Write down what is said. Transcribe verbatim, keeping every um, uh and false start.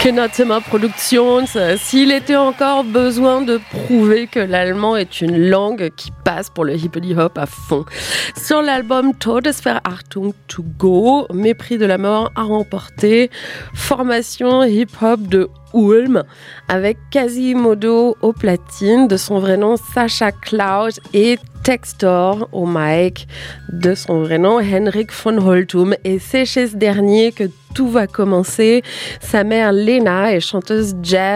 Kenotema Productions, s'il était encore besoin de prouver que l'allemand est une langue qui passe pour le hippity-hop à fond. Sur l'album Todesverachtung to go, Mépris de la mort à remporter, formation hip-hop de Ulm, avec Quasimodo au platine, de son vrai nom Sacha Klaus, et Textor au mic, de son vrai nom Henrik von Holtum. Et c'est chez ce dernier que tout va commencer. Sa mère Lena est chanteuse jazz